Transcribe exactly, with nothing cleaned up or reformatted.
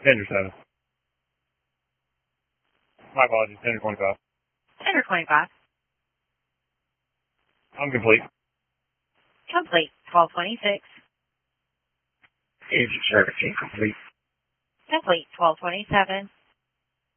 Tender seven. My apologies, tender twenty-five. Tender twenty-five. I'm complete. Complete. twelve twenty-six. Agent seventeen complete. Complete. twelve twenty-seven.